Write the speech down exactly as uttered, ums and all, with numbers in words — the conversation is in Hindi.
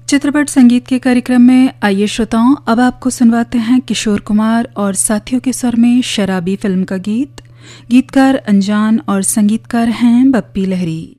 चित्रपट संगीत के कार्यक्रम में आइए श्रोताओं, अब आपको सुनवाते हैं किशोर कुमार और साथियों के स्वर में शराबी फिल्म का गीत। गीतकार अनजान और संगीतकार हैं बप्पी लहरी।